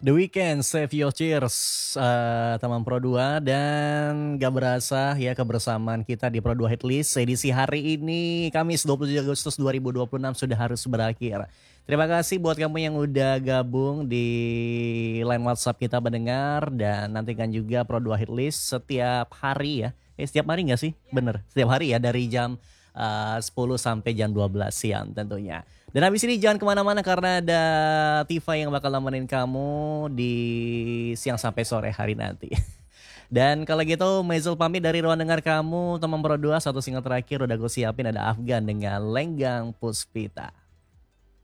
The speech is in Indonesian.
The Weeknd, Save Your Tears, teman Pro 2 dan gak berasa ya kebersamaan kita di Pro 2 Hitlist edisi hari ini Kamis 27 Agustus 2026 sudah harus berakhir. Terima kasih buat kamu yang udah gabung di line WhatsApp kita mendengar dan nantikan juga Pro 2 Hitlist setiap hari ya. Setiap hari gak sih? Bener, setiap hari ya dari jam 10 sampai jam 12 siang tentunya. Dan habis ini jangan kemana-mana karena ada Tifa yang bakal nemenin kamu di siang sampai sore hari nanti. Dan kalau gitu Maisel pamit dari ruang dengar kamu teman Pro 2. Satu single terakhir udah gue siapin, ada Afgan dengan Lenggang Puspita.